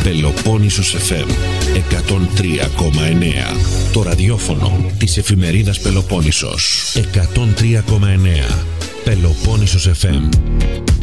Πελοπόννησος FM 103,9. Το ραδιόφωνο της εφημερίδας Πελοπόννησος. 103,9. Πελοπόννησος FM.